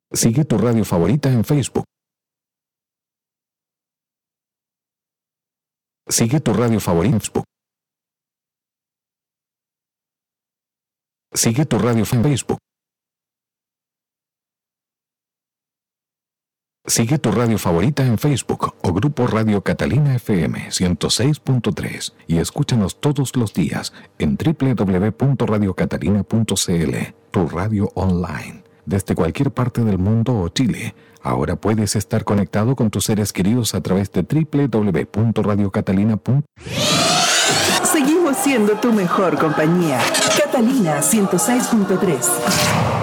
Sigue tu radio favorita en Facebook. Sigue tu radio favorita en Facebook. Sigue tu radio en Facebook. Sigue tu radio favorita en Facebook o Grupo Radio Catalina FM 106.3 y escúchanos todos los días en www.radiocatalina.cl, tu radio online. Desde cualquier parte del mundo o Chile, ahora puedes estar conectado con tus seres queridos a través de www.radiocatalina.cl. Seguimos siendo tu mejor compañía. Catalina 106.3.